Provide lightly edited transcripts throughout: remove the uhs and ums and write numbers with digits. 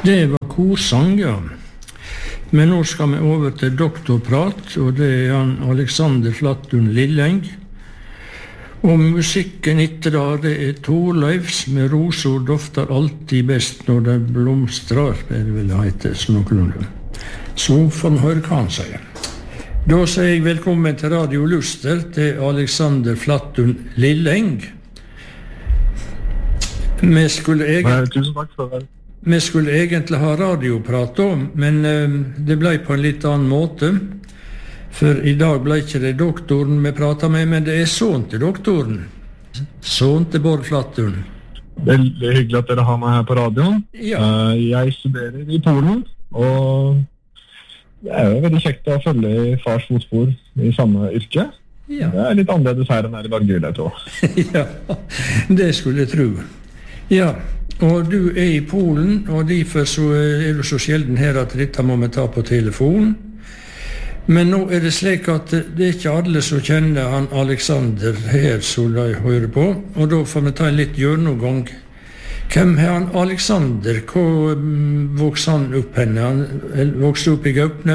Det var korsang, ja. Men nå skal vi over til doktorprat, og det han Alexander Flattun Lilleng. Og musikken etter det Torleifs med roser dofter alltid best når det blomstrar, det vil det hete, noenlunde. Så får vi høre hva han sier. Da sier jeg velkommen til Radio Luster til Alexander Flattun Lilleng. Tusen takk for det. Vi skulle egentlig ha radioprat om, men det ble på en litt annen måte. For i dag ble ikke det doktoren vi pratet med, men det sånn til doktoren. Sånn til Bård Flattun. Veldig hyggelig at dere har meg her på radioen. Ja. Jeg studerer i Polen, og det jo veldig kjekt å følge i fars fotspor i samme yrke. Ja. Det litt annerledes her enn her i Norge, vil jeg tro. Ja, det skulle jeg tro. Ja, og du i Polen, og derfor så du så sjelden her at dette må vi ta på telefon. Men nå det slik at det ikke alle som kjenner han Alexander her som de hører på, og da får vi ta en litt gjennomgang. Hvem han Alexander? Hvor vokste han opp henne? Han vokste opp i Gaupne?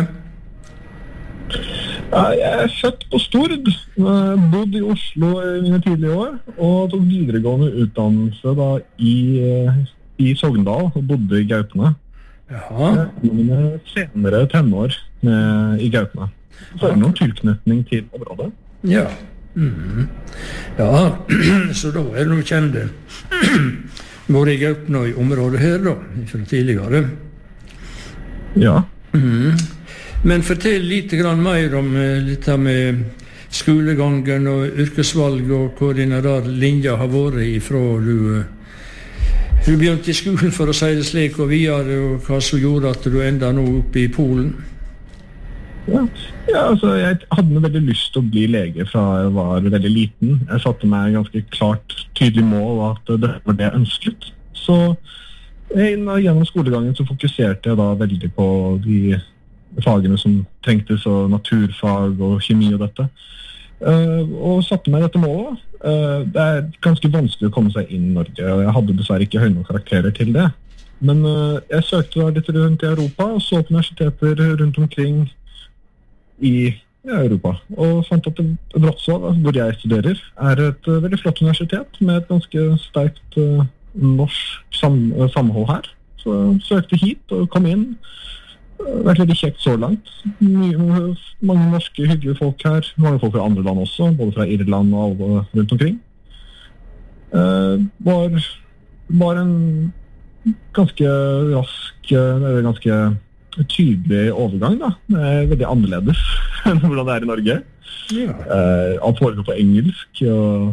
Ja, jeg født på Stord, bodde i Oslo i mine tidlige år, og tok videregående utdannelse da i Sogndal, og bodde i Gaupne. Jaha. Mine senere tenår i Gaupne. Så det noen tilknytning til området. Ja. Ja, så da det noe kjente. Både i Gaupne og i området her da, fra tidligere. Ja. Men fortell litt grann mer om litt med skolegangen og yrkesvalg og hvor dine der linjer har vært ifra du begynte i skolen, for å si det slik, og videre, og hva som gjorde at du enda nå oppe i Polen. Ja, altså jeg hadde veldig lyst til å bli lege fra jeg var veldig liten. Jeg satte meg ganske klart, tydelig mål at det var det jeg ønsket. Så gjennom skolegangen så fokuserte jeg da veldig på de fagene som trengtes, og naturfag og kjemi og dette. Og satte meg dette målet. Det ganske vanskelig å komme seg inn i Norge, og jeg hadde dessverre ikke høye nok karakterer til det. Men jeg søkte da litt rundt i Europa, og så på universiteter rundt omkring i Europa. Og fant at Wrocław, hvor jeg studerer, et veldig flott universitet med et ganske sterkt norsk samhold her. Så jeg søkte hit og kom inn. Vært veldig kjekt så langt. Mange norske, hyggelige folk her. Mange folk fra andre land også, både fra Irland og alle rundt omkring. Var en ganske rask, ganske tydelig overgang da. Det veldig annerledes enn hvordan det i Norge. Ja. Alt foregår på engelsk, og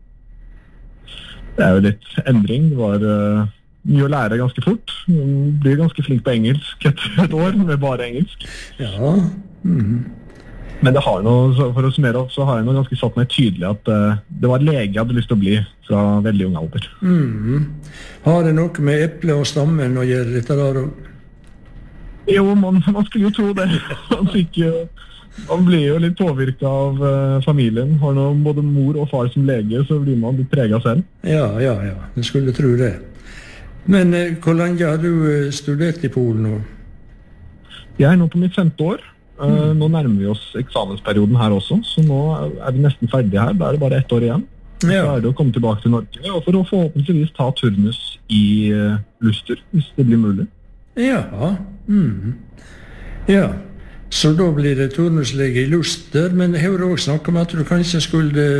det jo litt endring. Det var mye å lære ganske fort. Man blir ganske flink på engelsk etter et år med bare engelsk. Ja. Men det har noe, for å summere opp, så har jeg noe ganske satt meg tydelig at det var lege jeg hadde lyst til å bli fra veldig ung alder. Har det noe med eple og stammen å gjøre dette der? Jo, man skulle jo tro det. Man blir jo litt påvirket av familien. Har noe, både mor og far som lege, så blir man litt preget selv. Ja. Jeg skulle tro det. Men hvor lenge har du studert i Polen nå? Jeg nå på mitt 5. år. Nå nærmer vi oss eksamensperioden her også, så nå vi nesten ferdige her. Da det bare 1 år igjen. Ja. Så det å komme tilbake til Norge, og for å forhåpentligvis ta turnus i Luster, hvis det blir mulig. Ja. Ja. Så da blir det turnuslege i Luster, men jeg har også snakket om at du kanskje skulle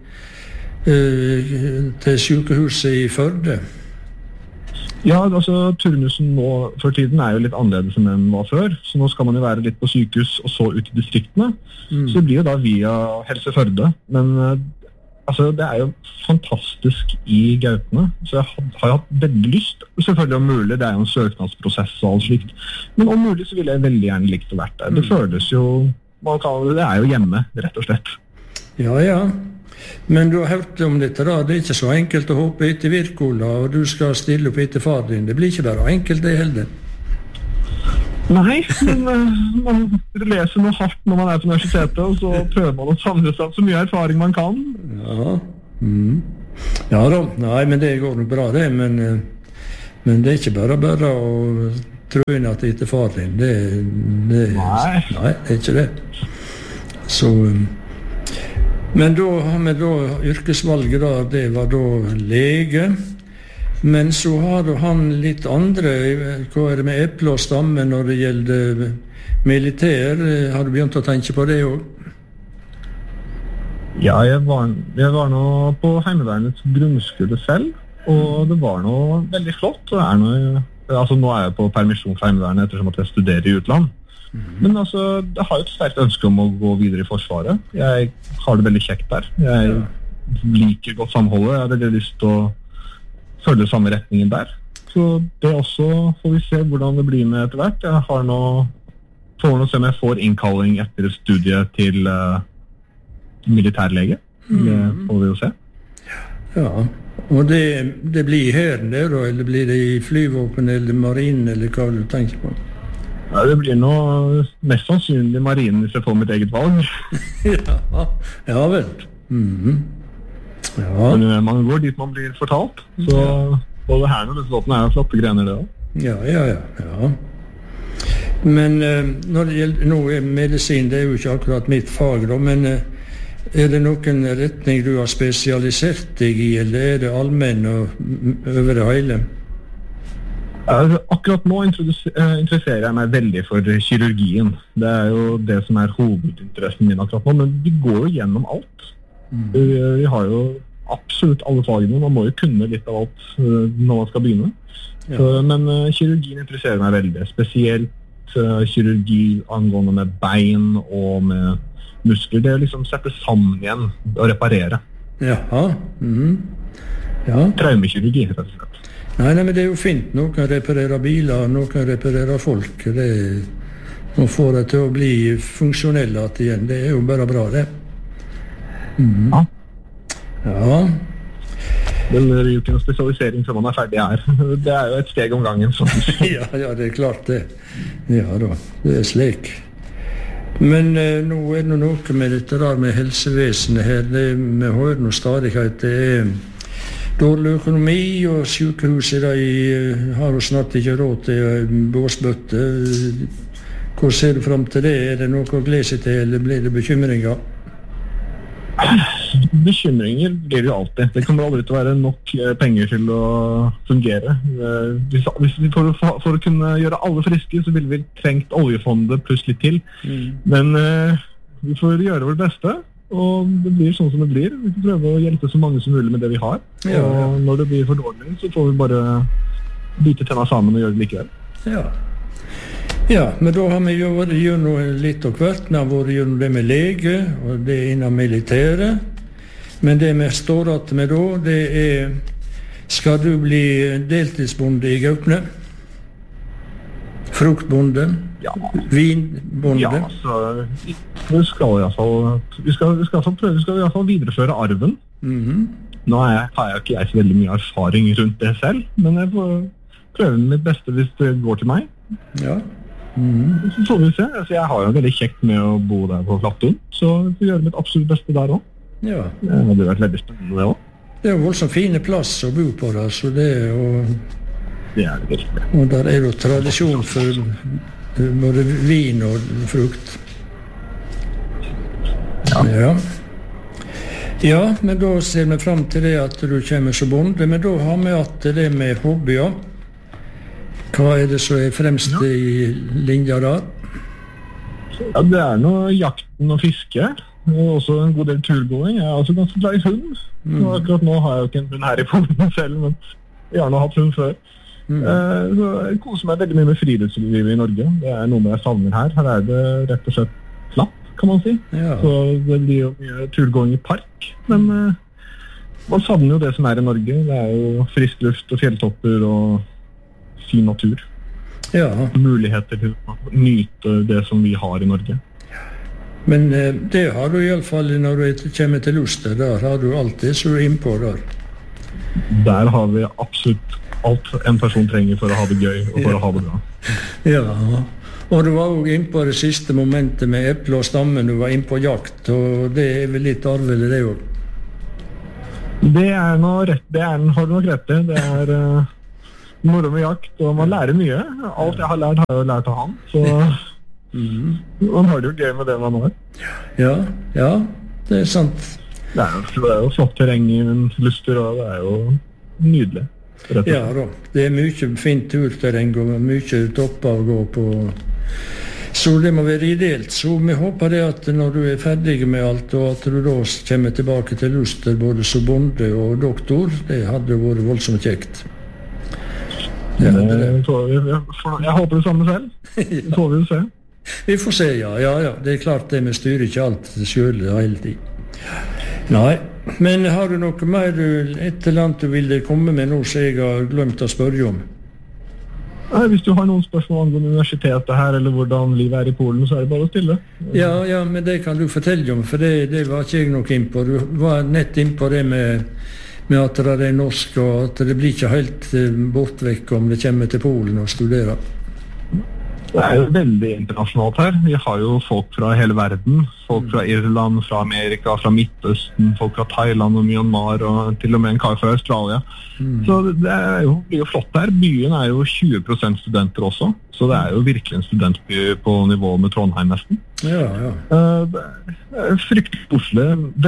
til sykehuset i Førde. Ja, altså turnusen nå for tiden jo litt annerledes enn den var før, så nå skal man jo være litt på sykehus og så ut i distriktene. Så det blir jo da via Helse Førde, men altså, det jo fantastisk i Gaupne, så jeg har hatt veldig lyst, selvfølgelig om mulig, det jo en søknadsprosess og alt slikt, men om mulig så ville jeg veldig gjerne likt å vært der. Det føles jo, det jo hjemme, rett og slett. Ja. Men du har hørt om dette da, det ikke så enkelt å hoppe etter Wirkola, og du skal stille opp etter far din. Det blir ikke bare enkelt det heller. Nei, men man leser noe hardt når man på universitetet, og så prøver man å samle seg så mye erfaring man kan. Ja. Ja da, nei, men det går nok bra det, men Men det ikke bare å trøne at etter far din. Nei, det ikke det. Så, men da har vi da yrkesvalget da, det var da lege. Men så har han litt andre, hva det med eple og stamme når det gjelder militær? Har du begynt å tenke på det også? Ja, jeg var nå på Heimevernets grunnskole selv, og det var nå veldig flott. Nå er jeg på permisjon fra Heimevernet ettersom at jeg studerer i utland. Men altså, jeg har jo et sterkt ønske om å gå videre i Forsvaret. Jeg har det veldig kjekt der. Jeg liker godt samholdet. Jeg har veldig lyst til å følge samme retningen der. Så det også får vi se hvordan det blir med etter hvert. Jeg får nå se om jeg får innkalling etter studiet til militærlege. Det får vi jo se. Ja, og det blir hæren der da, eller blir det i flyvåpen eller marinen, eller hva du tenker på? Ja, det blir nå mest sannsynlig marinen hvis jeg får mitt eget valg. Ja vel. Ja. Men man går dit man blir fortalt, så både her og Løsvåpen jo flotte grener det også. Ja. Men når det gjelder noe medisin, det jo ikke akkurat mitt fag da, men det noen retning du har spesialisert deg i, eller det allmenn og over det hele? Akkurat nå interesserer jeg meg veldig for kirurgien. Det jo det som hovedinteressen min akkurat nå, men vi går jo gjennom alt. Vi har jo absolutt alle fagene, man må jo kunne litt av alt når man skal begynne. Men kirurgien interesserer meg veldig, spesielt kirurgi angående med bein og med muskler. Det liksom sette sammen igjen og reparere. Jaha. Traumekirurgi, rett og slett. Nei, men det jo fint. Noen kan reparere biler, noen kan reparere folk. Nå får det til å bli funksjonelle igjen. Det jo bare bra, det. Ja. Men det jo ikke noen spesialisering før man ferdig her. Det jo et steg om gangen. Ja, det klart det. Ja da, det slik. Men nå det noe med dette der med helsevesenet her. Vi hører noe stadig at det dårlig økonomi, og sykehuset har jo snart ikke råd til båsbøtte. Hvor ser du frem til det? Det noe å glede seg til, eller blir det bekymringer? Bekymringer blir det jo alltid. Det kommer aldri til å være nok penger til å fungere. For å kunne gjøre alle friske, så ville vi trengt oljefondet pluss litt til. Men vi får gjøre vårt beste, og det blir sånn som det blir. Vi får prøve å hjelpe så mange som mulig med det vi har. Og når det blir for dårlig, så får vi bare bite tenna sammen og gjøre det likevel. Ja, men da har vi jo vært gjennom litt og hvert. Vi har vært gjennom det med lege, og det innen militæret. Men det vi står att med da, det skal du bli deltidsbonde i Gaupne? Fruktbonde? Ja. Vinbonde? Ja, så vi skal i hvert fall videreføre arven. Nå har jeg ikke så veldig mye erfaring rundt det selv, men jeg får prøve mitt beste hvis det går til meg. Ja. Så får vi se. Altså, jeg har jo veldig kjekt med å bo der på Flattun, så jeg får gjøre mitt absolutt beste der også. Ja. Det hadde vært veldig spennende det også. Det jo voldsomt fine plass å bo på der, så det det det virkelig. Og der jo tradisjon for både vin og frukt. Ja, men da ser vi frem til det at du kommer som bonde, men da har vi hatt det med hobbyer. Hva det som fremst i linja der? Ja, det noe jakten og fiske, og også en god del turgåing. Jeg også ganske glad i hund. Akkurat nå har jeg jo ikke en hund her i Polen selv, men jeg har nå hatt hund før. Så jeg koser meg veldig mye med friluftslivet i Norge. Det noe jeg savner her. Her det rett og slett flatt, kan man si. Så det blir jo mye turgåing i park, men man savner jo det som i Norge. Det jo frisk luft og fjelltopper og fin natur. Muligheter til å nyte det som vi har i Norge. Men det har du i alle fall når du kommer til Luster. Der har du alltid så innpå der. Der har vi absolutt alt en person trenger for å ha det gøy og for å ha det bra. Ja, og du var jo innpå det siste momentet med eple og stammen. Du var innpå jakt, og det vel litt arvelig det også. Det noe rett, har du nok rett i. Det moro med jakt, og man lærer mye. Alt jeg har lært jeg lært av han, så man har det jo gøy med det man har. Ja, det er sant. Det er jo flott terreng i Luster, og det er jo nydelig. Ja da, det er mye fint turterreng og mye topper å gå på. Så det må være ideelt. Så vi håper det at når du er ferdig med alt, og at du da kommer tilbake til Luster både som bonde og doktor, det hadde vært voldsomt kjekt. Jeg håper det samme selv. Det får vi jo se. Vi får se, ja. Det er klart det, vi styrer ikke alt selv hele tiden. Nei, men har du noe mer et eller annet du vil komme med nå, så jeg har glemt å spørre om? Nei, hvis du har noen spørsmål angående universitetet her, eller hvordan livet er i Polen, så er det bare å stille. Ja, men det kan du fortelle om, for det var ikke jeg nok inn på. Du var nett inn på det med at det er norsk, og at det blir ikke helt bortvekk om det kommer til Polen og studerer. Det er jo veldig internasjonalt her. Vi har jo folk fra hele verden. Folk fra Irland, fra Amerika, fra Midtøsten, folk fra Thailand og Myanmar, og til og med en kar fra Australia. Så det blir jo flott her. Byen er jo 20% studenter også, så det er jo virkelig en studentby på nivå med Trondheim nesten. Ja. Det er fryktelig koselig,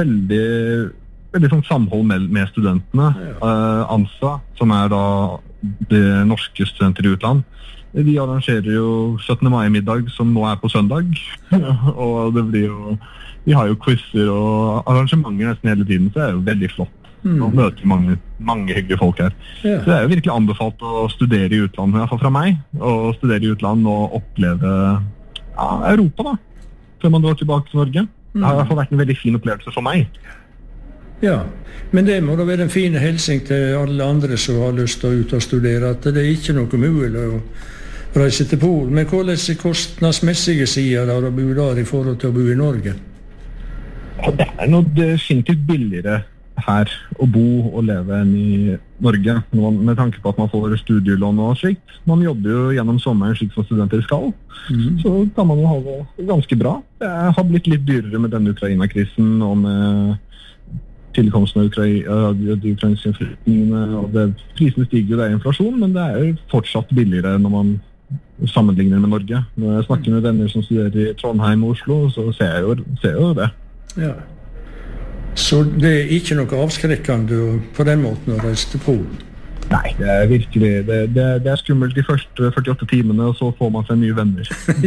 veldig sånn samhold med studentene. ANSA, som er da det norske studenter i utland, de arrangerer jo 17. mai-middag, som nå er på søndag, og det blir jo, vi har jo quizzer og arrangementer nesten hele tiden, så det er jo veldig flott. Og møter mange hyggelige folk her. Så det er jo virkelig anbefalt å studere i utlandet, i hvert fall fra meg, å studere i utlandet og oppleve Europa da, før man drar tilbake til Norge. Det har i hvert fall vært en veldig fin opplevelse for meg. Ja, men det må da være en fin hilsen til alle andre som har lyst til å ut og studere, at det er ikke noe mulig å reise til Polen. Men hvordan er kostnadsmessige sider av å bo der i forhold til å bo i Norge? Ja, det er noe definitivt billigere her å bo og leve enn i Norge, med tanke på at man får studielån og slikt. Man jobber jo gjennom sommeren slik som studenter skal, så kan man jo ha det ganske bra. Det har blitt litt dyrere med denne Ukraina-krisen og med tilkomsten av de ukrainske flyktningene, og prisene stiger, det er inflasjon, men det er jo fortsatt billigere når man sammenligner med Norge. Når jeg snakker med venner som studerer i Trondheim og Oslo, så ser jeg jo det. Ja. Så det er ikke noe avskrekkende på den måten å reise til Polen? Nei, det er virkelig, det er skummelt de første 48 timene, og så får man seg nye venner.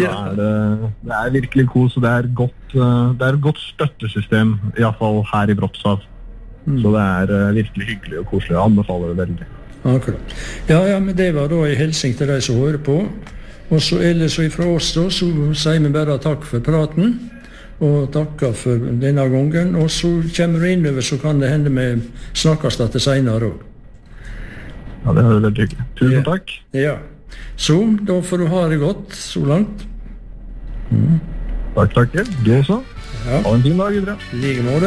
Det er virkelig kos, og det er et godt støttesystem, i hvert fall her i Wrocław. Så det er virkelig hyggelig og koselig. Jeg anbefaler det veldig. Akkurat. Ja, men det var da en hilsen til deg som hører på. Og så ellers fra oss da, så sier vi bare takk for praten, og takker for denne gangen. Og så kommer du innover, så kan det hende vi snakkes dette senere også. Ja, det er veldig hyggelig. Tusen takk. Ja. Så, da får du ha det godt så langt. Takk. Du også. Ha en fin dag videre. Like måte.